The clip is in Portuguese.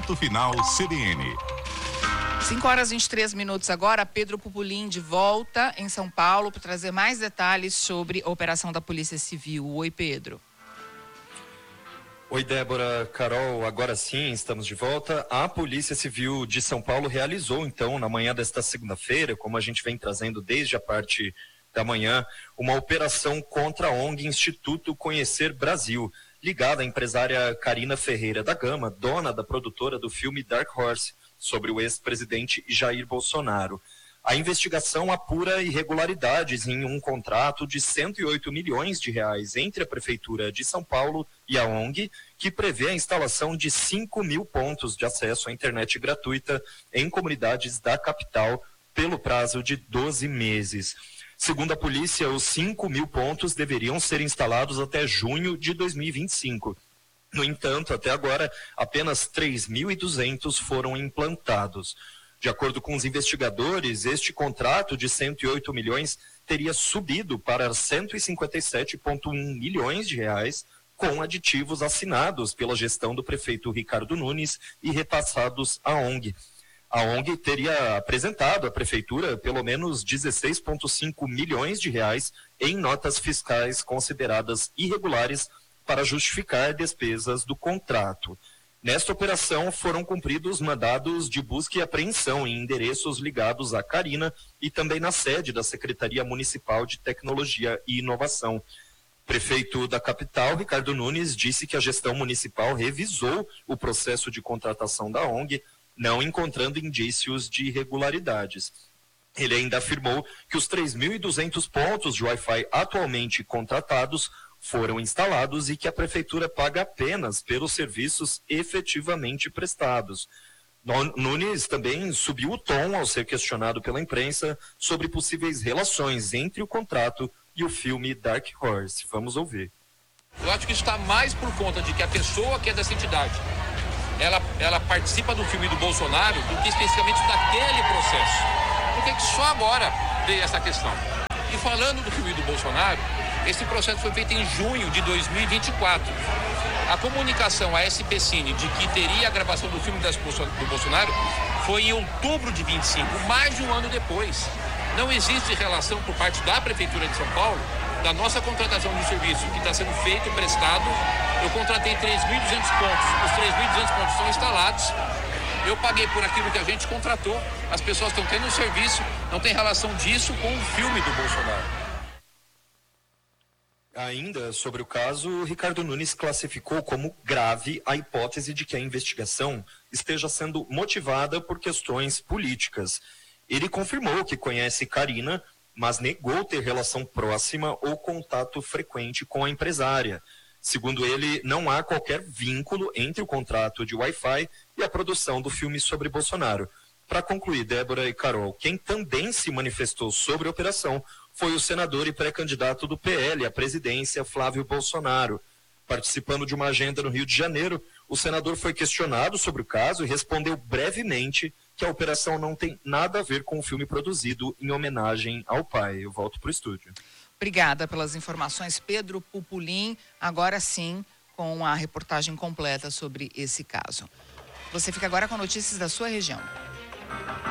Ponto Final CBN. 5h23 agora. Pedro Pupulim de volta em São Paulo para trazer mais detalhes sobre a operação da Polícia Civil. Oi, Pedro. Oi, Débora, Carol, agora sim, estamos de volta. A Polícia Civil de São Paulo realizou, então, na manhã desta segunda-feira, como a gente vem trazendo desde a parte da manhã, uma operação contra a ONG Instituto Conhecer Brasil, ligada à empresária Karina Ferreira da Gama, dona da produtora do filme Dark Horse, sobre o ex-presidente Jair Bolsonaro. A investigação apura irregularidades em um contrato de 108 milhões de reais entre a Prefeitura de São Paulo e a ONG, que prevê a instalação de 5.000 pontos de acesso à internet gratuita em comunidades da capital pelo prazo de 12 meses. Segundo a polícia, os 5.000 pontos deveriam ser instalados até junho de 2025. No entanto, até agora, apenas 3.200 foram implantados. De acordo com os investigadores, contrato de 108 milhões teria subido para 157,1 milhões de reais, com aditivos assinados pela gestão do prefeito Ricardo Nunes e repassados à ONG. A ONG teria apresentado à prefeitura pelo menos 16,5 milhões de reais em notas fiscais consideradas irregulares para justificar despesas do contrato. Nesta operação foram cumpridos mandados de busca e apreensão em endereços ligados à Karina e também na sede da Secretaria Municipal de Tecnologia e Inovação. O prefeito da capital, Ricardo Nunes, disse que a gestão municipal revisou o processo de contratação da ONG, não encontrando indícios de irregularidades. Ele ainda afirmou que os 3.200 pontos de Wi-Fi atualmente contratados foram instalados e que a prefeitura paga apenas pelos serviços efetivamente prestados. Nunes também subiu o tom ao ser questionado pela imprensa sobre possíveis relações entre o contrato e o filme Dark Horse. Vamos ouvir. Eu acho que isso está mais por conta de que a pessoa que é dessa entidade, ela participa do filme do Bolsonaro do que especificamente daquele processo. Porque só agora veio essa questão. E falando do filme do Bolsonaro, esse processo foi feito em junho de 2024. A comunicação à SPCine de que teria a gravação do filme do Bolsonaro foi em outubro de 25, mais de um ano depois. Não existe relação por parte da Prefeitura de São Paulo, da nossa contratação de serviço que está sendo feito e prestado. Eu contratei 3.200 pontos, os 3.200 pontos estão instalados. Eu paguei por aquilo que a gente contratou, as pessoas estão tendo o serviço, não tem relação disso com o filme do Bolsonaro. Ainda sobre o caso, Ricardo Nunes classificou como grave a hipótese de que a investigação esteja sendo motivada por questões políticas. Ele confirmou que conhece Karina, mas negou ter relação próxima ou contato frequente com a empresária. Segundo ele, não há qualquer vínculo entre o contrato de Wi-Fi e a produção do filme sobre Bolsonaro. Para concluir, Débora e Carol, quem também se manifestou sobre a operação foi o senador e pré-candidato do PL à presidência, Flávio Bolsonaro. Participando de uma agenda no Rio de Janeiro, o senador foi questionado sobre o caso e respondeu brevemente que a operação não tem nada a ver com o filme produzido em homenagem ao pai. Eu volto para o estúdio. Obrigada pelas informações, Pedro Pupulim. Agora sim, com a reportagem completa sobre esse caso. Você fica agora com notícias da sua região.